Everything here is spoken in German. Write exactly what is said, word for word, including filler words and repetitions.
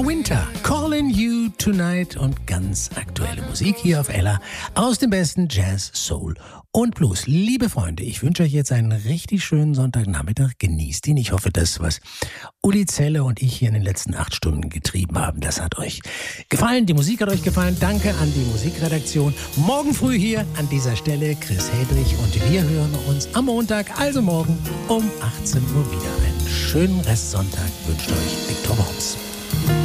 Winter, Calling You Tonight und ganz aktuelle Musik hier auf Ella aus dem besten Jazz, Soul und Blues. Liebe Freunde, ich wünsche euch jetzt einen richtig schönen Sonntagnachmittag. Genießt ihn. Ich hoffe, das, was Uli Zelle und ich hier in den letzten acht Stunden getrieben haben, das hat euch gefallen. Die Musik hat euch gefallen. Danke an die Musikredaktion. Morgen früh hier an dieser Stelle Chris Hedrich und wir hören uns am Montag, also morgen um achtzehn Uhr wieder. Einen schönen Restsonntag wünscht euch Viktor Worms.